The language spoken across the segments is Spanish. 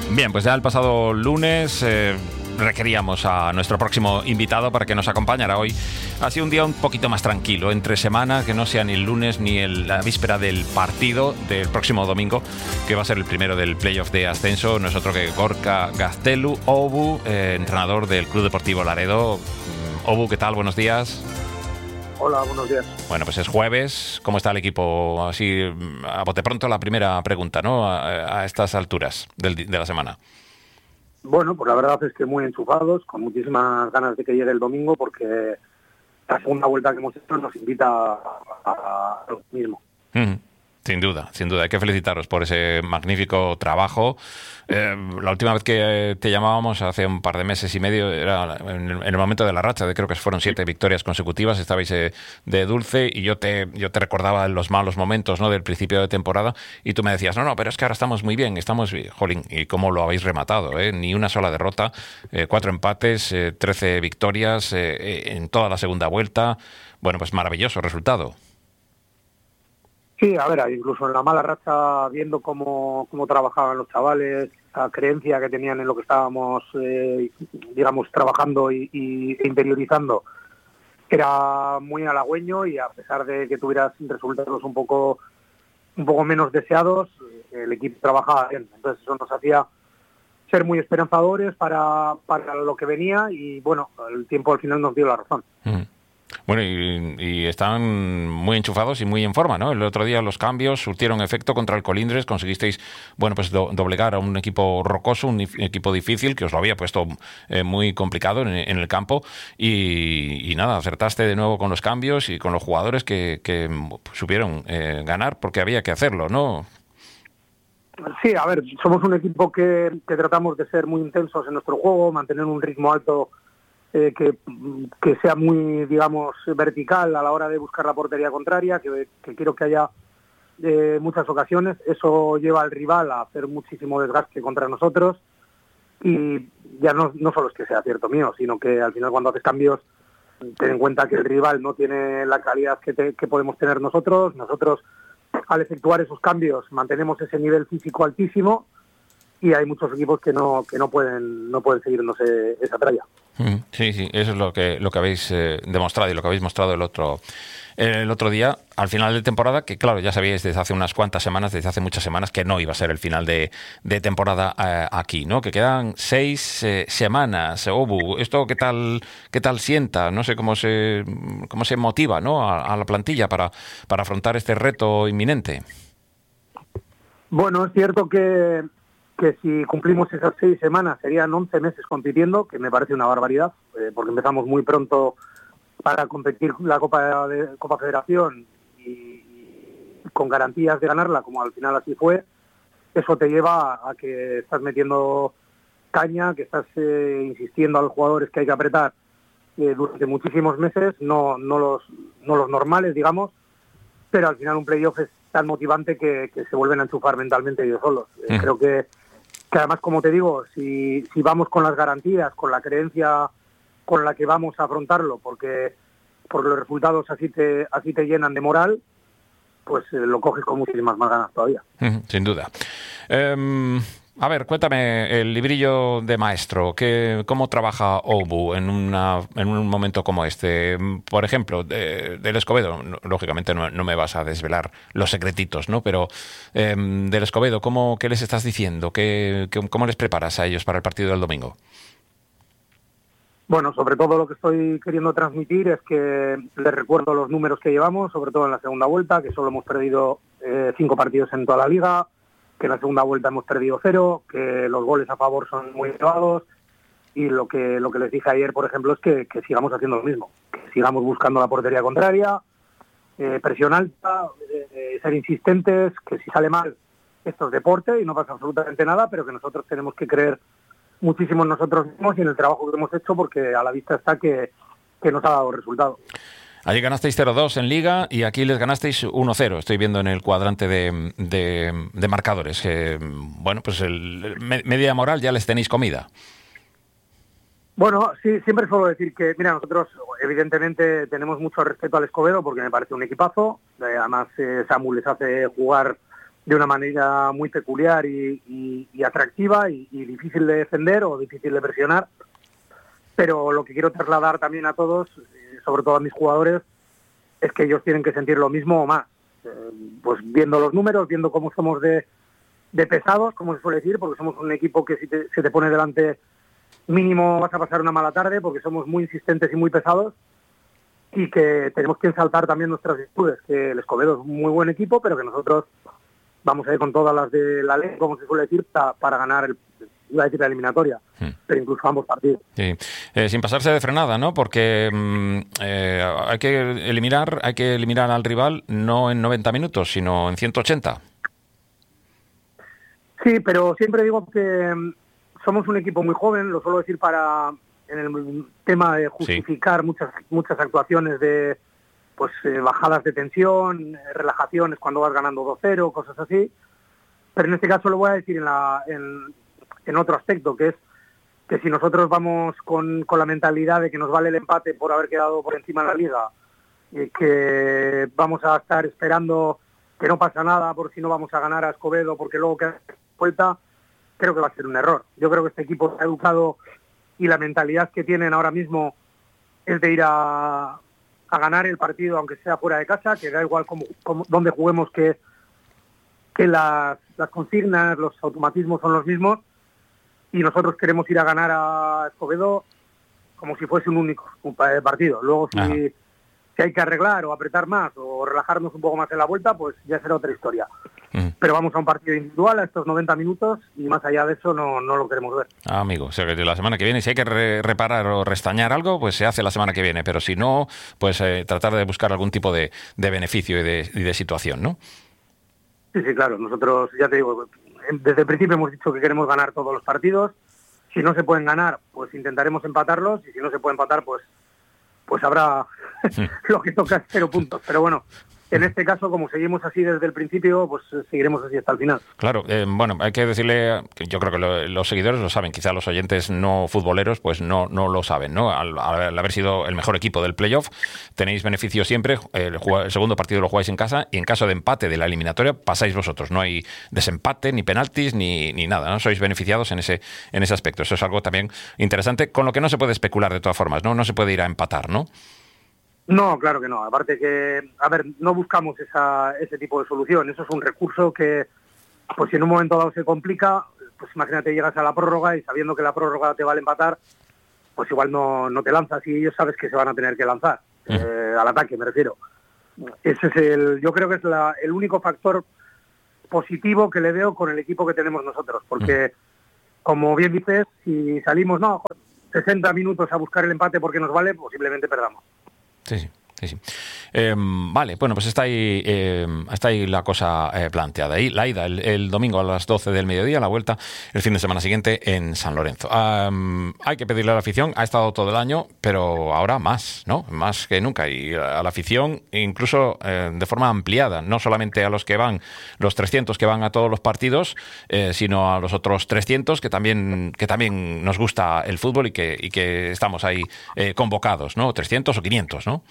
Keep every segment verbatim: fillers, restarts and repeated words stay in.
Bien, pues ya el pasado lunes eh, requeríamos a nuestro próximo invitado para que nos acompañara hoy. Ha sido un día un poquito más tranquilo, entre semana, que no sea ni el lunes ni el, la víspera del partido del próximo domingo, que va a ser el primero del playoff de ascenso. No es otro que Gorka Gaztelu, Obu, eh, entrenador del Club Deportivo Laredo. Obu, ¿qué tal? Buenos días. Hola, buenos días. Bueno, pues es jueves. ¿Cómo está el equipo? Así, a bote pronto, la primera pregunta, ¿no? A, a estas alturas del, de la semana. Bueno, pues la verdad es que muy enchufados, con muchísimas ganas de que llegue el domingo, porque la segunda vuelta que hemos hecho nos invita a, a, a lo mismo. Mm, sin duda, sin duda. Hay que felicitaros por ese magnífico trabajo. Eh, la última vez que te llamábamos, hace un par de meses y medio, era en el, en el momento de la racha, de creo que fueron siete victorias consecutivas, estabais eh, de dulce, y yo te yo te recordaba los malos momentos, ¿no?, del principio de temporada, y tú me decías, no, no, pero es que ahora estamos muy bien, estamos bien. Jolín, y cómo lo habéis rematado, ¿eh? Ni una sola derrota, eh, cuatro empates, eh, trece victorias eh, en toda la segunda vuelta. Bueno, pues maravilloso resultado. Sí, a ver, incluso en la mala racha, viendo cómo, cómo trabajaban los chavales, la creencia que tenían en lo que estábamos, eh, digamos, trabajando y, y e interiorizando, era muy halagüeño, y a pesar de que tuvieras resultados un poco, un poco menos deseados, el equipo trabajaba bien. Entonces eso nos hacía ser muy esperanzadores para, para lo que venía, y bueno, el tiempo al final nos dio la razón. Mm. Bueno, y, y están muy enchufados y muy en forma, ¿no? El otro día los cambios surtieron efecto contra el Colindres, conseguisteis, bueno, pues do, doblegar a un equipo rocoso, un equipo difícil que os lo había puesto eh, muy complicado en, en el campo, y, y nada, acertaste de nuevo con los cambios y con los jugadores que, que supieron eh, ganar porque había que hacerlo, ¿no? Sí, a ver, somos un equipo que, que tratamos de ser muy intensos en nuestro juego, mantener un ritmo alto, eh, que, que sea muy, digamos, vertical a la hora de buscar la portería contraria, que, que quiero que haya eh, muchas ocasiones. Eso lleva al rival a hacer muchísimo desgaste contra nosotros, y ya no, no solo es que sea cierto mío, sino que al final cuando haces cambios, ten en cuenta que el rival no tiene la calidad que, te, que podemos tener nosotros. Nosotros, al efectuar esos cambios, mantenemos ese nivel físico altísimo, y hay muchos equipos que no que no pueden no pueden seguirnos eh, esa tralla. Sí, sí, eso es lo que lo que habéis eh, demostrado y lo que habéis mostrado el otro el otro día al final de temporada, que claro, ya sabíais desde hace unas cuantas semanas, desde hace muchas semanas, que no iba a ser el final de, de temporada eh, aquí, ¿no? Que quedan seis eh, semanas. Obu, ¿esto qué tal qué tal sienta? No sé cómo se cómo se motiva, ¿no?, a, a la plantilla para, para afrontar este reto inminente. Bueno, es cierto que que si cumplimos esas seis semanas serían once meses compitiendo, que me parece una barbaridad, eh, porque empezamos muy pronto para competir la Copa de Copa Federación, y, y con garantías de ganarla, como al final así fue. Eso te lleva a, a que estás metiendo caña, que estás eh, insistiendo a los jugadores que hay que apretar eh, durante muchísimos meses, no, no, los, no los normales, digamos, pero al final un playoff es tan motivante que, que se vuelven a enchufar mentalmente ellos solos. Eh, mm. Creo que que además, como te digo, si, si vamos con las garantías, con la creencia con la que vamos a afrontarlo, porque, porque los resultados así te, así te llenan de moral, pues eh, lo coges con muchísimas más ganas todavía. Sin duda. Um... A ver, cuéntame el librillo de maestro. ¿Qué, ¿Cómo trabaja Obu en, una, en un momento como este? Por ejemplo, de, del Escobedo, lógicamente no, no me vas a desvelar los secretitos, ¿no? Pero eh, del Escobedo, ¿cómo, ¿qué les estás diciendo? ¿Qué, qué, ¿Cómo les preparas a ellos para el partido del domingo? Bueno, sobre todo lo que estoy queriendo transmitir es que les recuerdo los números que llevamos, sobre todo en la segunda vuelta, que solo hemos perdido eh, cinco partidos en toda la liga, que en la segunda vuelta hemos perdido cero, que los goles a favor son muy elevados, y lo que lo que les dije ayer, por ejemplo, es que, que sigamos haciendo lo mismo, que sigamos buscando la portería contraria, eh, presión alta, eh, ser insistentes, que si sale mal, esto es deporte y no pasa absolutamente nada, pero que nosotros tenemos que creer muchísimo en nosotros mismos y en el trabajo que hemos hecho, porque a la vista está que, que nos ha dado resultado. Allí ganasteis cero dos en Liga y aquí les ganasteis uno cero. Estoy viendo en el cuadrante de, de, de marcadores. Eh, bueno, pues el, me, media moral ya les tenéis comida. Bueno, sí, siempre suelo decir que, mira, nosotros evidentemente tenemos mucho respeto al Escobedo porque me parece un equipazo. Eh, además, eh, Samu les hace jugar de una manera muy peculiar y, y, y atractiva y, y difícil de defender o difícil de presionar. Pero lo que quiero trasladar también a todos, eh, sobre todo a mis jugadores, es que ellos tienen que sentir lo mismo o más. Eh, pues viendo los números, viendo cómo somos de, de pesados, como se suele decir, porque somos un equipo que si te, se te pone delante mínimo vas a pasar una mala tarde, porque somos muy insistentes y muy pesados, y que tenemos que ensaltar también nuestras virtudes, que el Escobedo es un muy buen equipo, pero que nosotros vamos a ir con todas las de la ley, como se suele decir, para, para ganar el, iba a decir la eliminatoria, hmm. pero incluso ambos partidos. Sí. Eh, sin pasarse de frenada, ¿no? Porque mm, eh, hay que eliminar, hay que eliminar al rival no en noventa minutos, sino en ciento ochenta. Sí, pero siempre digo que mm, somos un equipo muy joven, lo suelo decir para en el tema de justificar sí. muchas muchas actuaciones de pues eh, bajadas de tensión, eh, relajaciones cuando vas ganando dos cero, cosas así. Pero en este caso lo voy a decir en, la, en, en otro aspecto, que es que si nosotros vamos con, con la mentalidad de que nos vale el empate por haber quedado por encima de la liga y que vamos a estar esperando que no pasa nada por si no vamos a ganar a Escobedo porque luego queda vuelta, creo que va a ser un error. Yo creo que este equipo se ha educado y la mentalidad que tienen ahora mismo es de ir a, a ganar el partido aunque sea fuera de casa, que da igual cómo, cómo, dónde juguemos, que que las, las consignas, los automatismos son los mismos y nosotros queremos ir a ganar a Escobedo como si fuese un único un partido. Luego si, si hay que arreglar o apretar más o relajarnos un poco más en la vuelta, pues ya será otra historia. Uh-huh. Pero vamos a un partido individual a estos noventa minutos y más allá de eso no, no lo queremos ver. Ah, amigo, o sea que la semana que viene si hay que re- reparar o restañar algo, pues se hace la semana que viene, pero si no, pues eh, tratar de buscar algún tipo de, de beneficio y de, y de situación, ¿no? Sí, sí, claro. Nosotros, ya te digo, desde el principio hemos dicho que queremos ganar todos los partidos. Si no se pueden ganar, pues intentaremos empatarlos. Y si no se puede empatar, pues pues habrá sí. lo que toca es cero puntos. Pero bueno, en este caso, como seguimos así desde el principio, pues seguiremos así hasta el final. Claro, eh, bueno, hay que decirle, que yo creo que lo, los seguidores lo saben, quizá los oyentes no futboleros pues no, no lo saben, ¿no? Al, al haber sido el mejor equipo del playoff, tenéis beneficio siempre, el, el segundo partido lo jugáis en casa y en caso de empate de la eliminatoria pasáis vosotros, no hay desempate, ni penaltis, ni, ni nada, ¿no? Sois beneficiados en ese, en ese aspecto. Eso es algo también interesante, con lo que no se puede especular de todas formas, ¿no? No se puede ir a empatar, ¿no? No, claro que no. Aparte que, a ver, no buscamos esa, ese tipo de solución. Eso es un recurso que, pues si en un momento dado se complica, pues imagínate llegas a la prórroga y sabiendo que la prórroga te va a empatar, pues igual no, no te lanzas y ellos sabes que se van a tener que lanzar, uh-huh. eh, al ataque me refiero. Ese es el, yo creo que es la, el único factor positivo que le veo con el equipo que tenemos nosotros, porque uh-huh. como bien dices, si salimos, no, sesenta minutos a buscar el empate porque nos vale, posiblemente perdamos. Sí, sí, sí. sí. Eh, vale, bueno, pues está ahí, eh, está ahí la cosa eh, planteada. Y la ida el, el domingo a las doce del mediodía, la vuelta el fin de semana siguiente en San Lorenzo. Um, hay que pedirle a la afición, ha estado todo el año, pero ahora más, ¿no? Más que nunca. Y a la afición, incluso eh, de forma ampliada, no solamente a los que van, los trescientos que van a todos los partidos, eh, sino a los otros trescientos que también, que también nos gusta el fútbol y que, y que estamos ahí eh, convocados, ¿no? trescientos o quinientos, ¿no?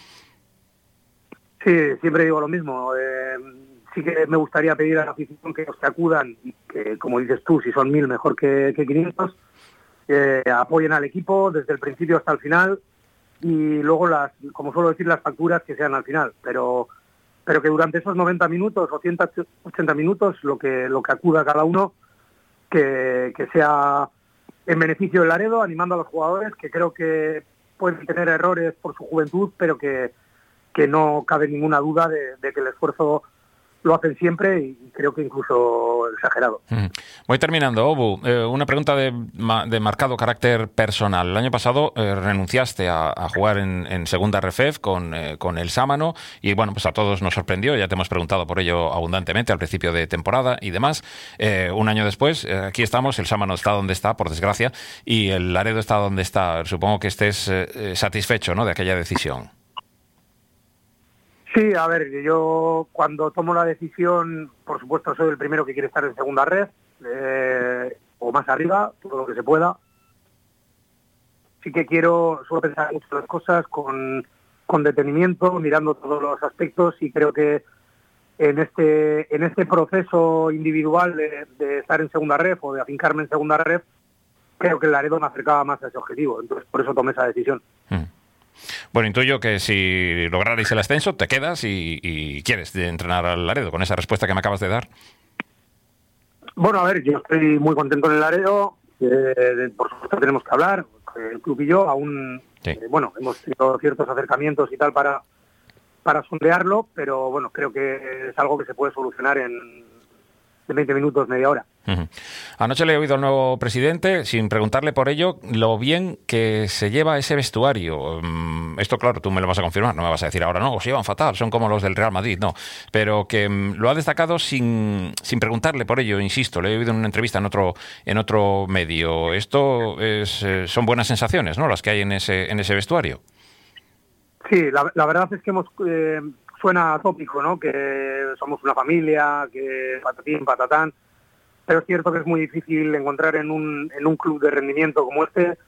Sí, siempre digo lo mismo. Eh, sí que me gustaría pedir a la afición que los que acudan, y que, como dices tú, si son mil, mejor que, que quinientos, eh, apoyen al equipo desde el principio hasta el final y luego, las, como suelo decir, las facturas que sean al final. Pero pero que durante esos noventa minutos o ciento ochenta minutos, lo que lo que acuda cada uno, que, que sea en beneficio del Laredo, animando a los jugadores, que creo que pueden tener errores por su juventud, pero que que no cabe ninguna duda de, de que el esfuerzo lo hacen siempre y creo que incluso exagerado. Voy terminando, Obu. Eh, una pregunta de, de marcado carácter personal. El año pasado eh, renunciaste a, a jugar en, en segunda R F E F con, eh, con el Sámano y bueno, pues a todos nos sorprendió, ya te hemos preguntado por ello abundantemente al principio de temporada y demás. Eh, un año después, eh, aquí estamos, el Sámano está donde está, por desgracia, y el Laredo está donde está. Supongo que estés eh, satisfecho, ¿no?, de aquella decisión. Sí, a ver, yo cuando tomo la decisión, por supuesto soy el primero que quiere estar en segunda red, eh, o más arriba, todo lo que se pueda. Sí que quiero, suelo pensar mucho las cosas con, con detenimiento, mirando todos los aspectos y creo que, en este en este proceso individual de, de estar en segunda ref o de afincarme en segunda ref, creo que el Laredo me acercaba más a ese objetivo. Entonces, por eso tomé esa decisión. Mm. Bueno, intuyo que si lograrais el ascenso, te quedas y, y quieres entrenar al Laredo, con esa respuesta que me acabas de dar. Bueno, a ver, yo estoy muy contento en el Laredo. Eh, por supuesto tenemos que hablar, el club y yo. Aún, sí. eh, bueno, hemos tenido ciertos acercamientos y tal para, para sondearlo, pero bueno, creo que es algo que se puede solucionar en, en veinte minutos, media hora. Uh-huh. Anoche le he oído al nuevo presidente, sin preguntarle por ello, lo bien que se lleva ese vestuario. Um, esto, claro, tú me lo vas a confirmar, no me vas a decir ahora, no, os llevan fatal, son como los del Real Madrid, no. Pero que um, lo ha destacado sin, sin preguntarle por ello, insisto, le he oído en una entrevista en otro, en otro medio. Esto es, eh, son buenas sensaciones, ¿no?, las que hay en ese, en ese vestuario. Sí, la, la verdad es que hemos... Eh, suena tópico, ¿no?, que somos una familia, que patatín, patatán. Pero es cierto que es muy difícil encontrar en un, en un club de rendimiento como este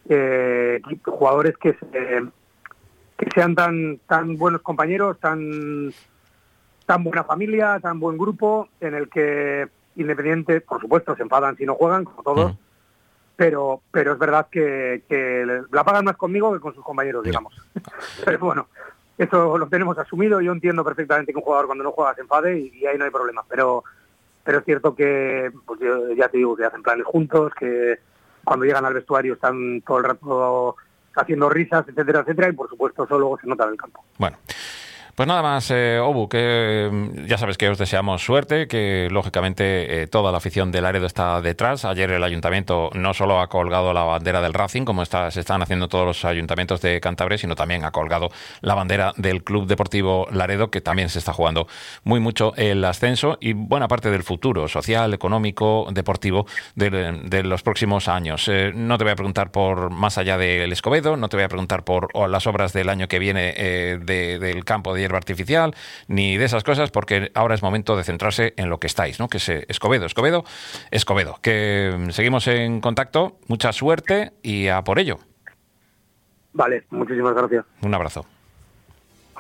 eh, jugadores que, se, que sean tan, tan buenos compañeros, tan, tan buena familia, tan buen grupo, en el que Independiente, por supuesto, se enfadan si no juegan, como todos, uh-huh. pero, pero es verdad que, que la pagan más conmigo que con sus compañeros, digamos. Uh-huh. Pero bueno, eso lo tenemos asumido. Yo entiendo perfectamente que un jugador cuando no juega se enfade y, y ahí no hay problema, pero... Pero es cierto que, pues yo ya te digo, que hacen planes juntos, que cuando llegan al vestuario están todo el rato haciendo risas, etcétera, etcétera, y por supuesto eso luego se nota en el campo. Bueno. Pues nada más, eh, Obu, que ya sabes que os deseamos suerte, que lógicamente eh, toda la afición del Laredo está detrás. Ayer el ayuntamiento no solo ha colgado la bandera del Racing, como está, se están haciendo todos los ayuntamientos de Cantabria, sino también ha colgado la bandera del Club Deportivo Laredo, que también se está jugando muy mucho el ascenso y buena parte del futuro social, económico, deportivo de, de los próximos años. Eh, no te voy a preguntar por más allá del Escobedo, no te voy a preguntar por oh, las obras del año que viene eh, de, del campo de artificial, ni de esas cosas, porque ahora es momento de centrarse en lo que estáis, ¿no?, que es Escobedo, Escobedo, Escobedo. Que seguimos en contacto, mucha suerte y a por ello. Vale, muchísimas gracias. Un abrazo.